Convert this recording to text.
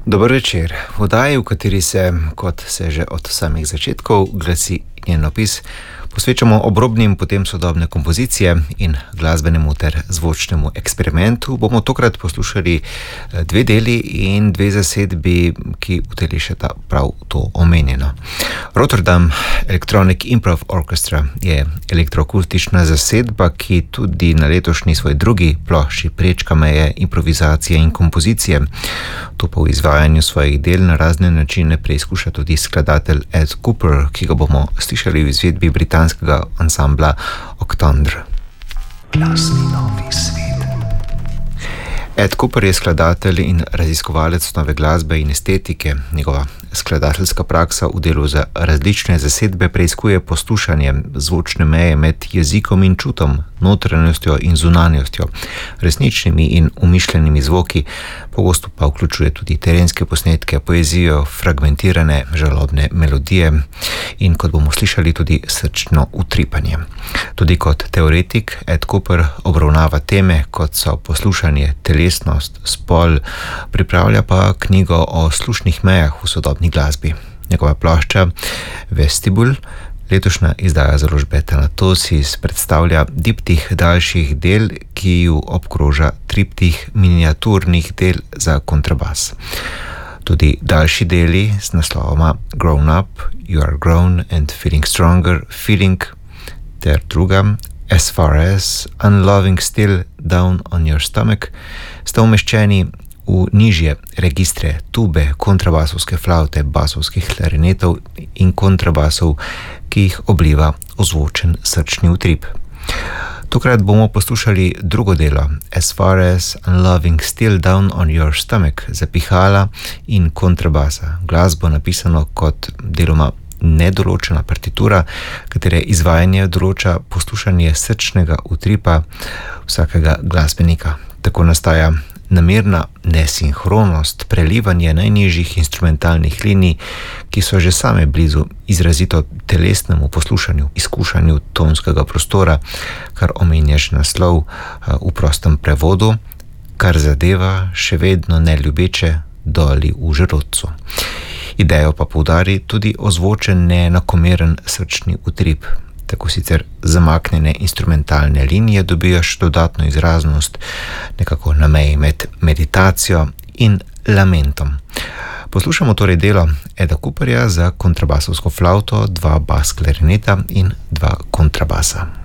Dober večer. V oddaji, v kateri se, kot se že od samih začetkov glasi njen opis, posvečamo obrobnim potem sodobne kompozicije in glasbenemu ter zvočnemu eksperimentu, bomo tokrat poslušali dve deli in dve zasedbi, ki utelišata prav to omenjeno. Rotterdam Electronic Improv Orchestra je elektroakustična zasedba, ki tudi na letošnji svoj drugi plošči prečka meje improvizacije in kompozicije. To pa v izvajanju svojih del na razne načine preizkuša tudi skladatelj Ed Cooper, ki ga bomo slišali v izvedbi britanskega ansambla Octandre. Glasni novi svet. Ed Cooper je skladatelj in raziskovalec nove glasbe in estetike. Njegova skladateljska praksa v delu za različne zasedbe preiskuje poslušanje zvočne meje med jezikom in čutom, notranjostjo in zunanjostjo, resničnimi in umišljenimi zvoki, pogosto pa vključuje tudi terenske posnetke, poezijo, fragmentirane žalobne melodije in, kot bomo slišali, tudi srčno utripanje. Tudi kot teoretik Ed Cooper obravnava teme, kot so poslušanje, telesnost, spol, pripravlja pa knjigo o slušnih mejah v sodobni glasbi. Njegova plošča Vestibul, letošnja izdaja založbe Thanatos, predstavlja diptih daljših del, ki ju obkroža triptih miniaturnih del za kontrabas. Tudi daljši deli z naslovoma Grown Up, You Are Grown and Feeling Stronger, Feeling ter druga As Far As, Unloving Still, Down on Your Stomach, sta umeščeni v nižje registre tube, kontrabasovske flavte, basovskih klarinetov in kontrabasov, ki jih obliva ozvočen srčni utrip. Tokrat bomo poslušali drugo delo, As Far As, Unloving Still, Down on Your Stomach, za pihala in kontrabasa. Glasbo napisano kot deloma nedoločena partitura, katere izvajanje določa poslušanje srčnega utripa vsakega glasbenika. Tako nastaja namerna nesinhronost, prelivanje najnižjih instrumentalnih linij, ki so že same blizu izrazito telesnemu poslušanju, izkušanju tonskega prostora, kar omenjaš naslov v prostem prevodu, kar zadeva še vedno neljubeče doli v želodcu. Idejo pa poudari tudi ozvočen neenakomeren srčni utrip. Tako sicer zamaknjene instrumentalne linije dobijo še dodatno izraznost, nekako na meji med meditacijo in lamentom. Poslušamo torej delo Eda Cooperja za kontrabasovsko flavto, 2 bas klarineta in 2 kontrabasa.